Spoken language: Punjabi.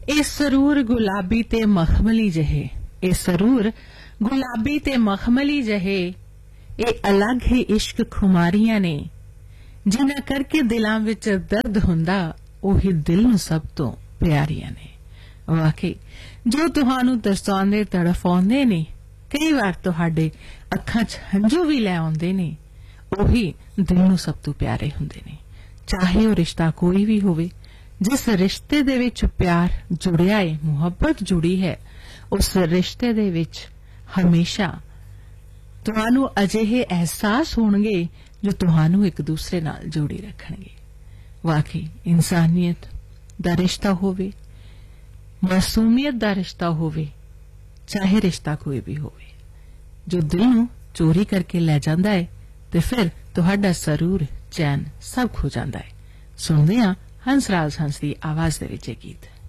ਇਹ ਸਰੂਰ ਗੁਲਾਬੀ ਤੇ ਮਖਮਲੀ ਜਿਹੇ, ਇਹ ਸਰੂਰ ਗੁਲਾਬੀ ਤੇ ਮਖਮਲੀ ਜਿਹੇ, ਇਹ ਅਲੱਗ ਹੀ ਇਸ਼ਕ ਖੁਮਾਰੀਆਂ ਨੇ ਜਿਨ੍ਹਾਂ ਕਰਕੇ ਦਿਲਾਂ ਵਿੱਚ ਦਰਦ ਹੁੰਦਾ, ਉਹੀ ਦਿਲ ਨੂੰ ਸਭ ਤੋਂ ਪਿਆਰੀਆਂ ਨੇ। ਵਾਕਈ ਜੋ ਤੁਹਾਨੂੰ ਦਰਸਾਉਂਦੇ ਤੜਫਾਉਂਦੇ ਨੇ, ਕਈ ਵਾਰ ਤੁਹਾਡੇ ਅੱਖਾਂ 'ਚ ਹੰਝੂ ਵੀ ਲੈ ਆਉਂਦੇ ਨੇ, ਉਹੀ ਦਿਲ ਨੂੰ ਸਭ ਤੋਂ ਪਿਆਰੇ ਹੁੰਦੇ ਨੇ। ਚਾਹੇ ਉਹ ਰਿਸ਼ਤਾ ਕੋਈ ਵੀ ਹੋਵੇ, ਜਿਸ ਰਿਸ਼ਤੇ ਦੇ ਵਿੱਚ ਪਿਆਰ ਜੁੜਿਆ ਹੈ, ਮੁਹੱਬਤ ਜੁੜੀ ਹੈ, ਉਸ ਰਿਸ਼ਤੇ ਦੇ ਵਿੱਚ ਹਮੇਸ਼ਾ ਤੁਹਾਨੂੰ ਅਜਿਹੇ ਅਹਿਸਾਸ ਹੋਣਗੇ ਜੋ ਤੁਹਾਨੂੰ ਇੱਕ ਦੂਸਰੇ ਨਾਲ ਜੋੜੀ ਰੱਖਣਗੇ। ਵਾਕਈ ਇਨਸਾਨੀਅਤ ਦਾ ਰਿਸ਼ਤਾ ਹੋਵੇ, ਮਾਸੂਮੀਅਤ ਦਾ ਰਿਸ਼ਤਾ ਹੋਵੇ, ਚਾਹੇ ਰਿਸ਼ਤਾ ਕੋਈ ਵੀ ਹੋਵੇ, ਜੋ ਦਿਲ ਨੂੰ ਚੋਰੀ ਕਰਕੇ ਲੈ ਜਾਂਦਾ ਹੈ ਤੇ ਫਿਰ ਤੁਹਾਡਾ ਸਰੂਰ, ਚੈਨ ਸਭ ਖੋ ਜਾਂਦਾ ਹੈ। ਸੁਣਦੇ ਹਾਂ ਹੰਸਰਾਜ ਹੰਸ ਦੀ ਆਵਾਜ਼ ਦੇ ਵਿੱਚ ਇਹ ਗੀਤ।